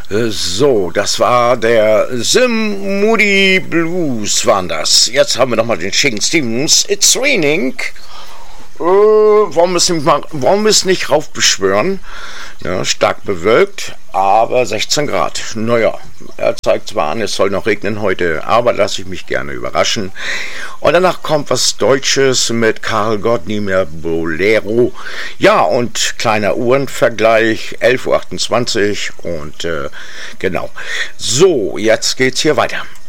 So, das war der Sim Moody Blues, waren das. Jetzt haben wir nochmal den Shakin' Stevens, It's Raining. Wollen wir es nicht raufbeschwören? Ja, stark bewölkt, aber 16 Grad. Naja, er zeigt zwar an, es soll noch regnen heute, aber lasse ich mich gerne überraschen. Und danach kommt was Deutsches mit Karel Gott, nie mehr Bolero. Ja, und kleiner Uhrenvergleich, 11:28 Uhr und genau. So, jetzt geht's hier weiter.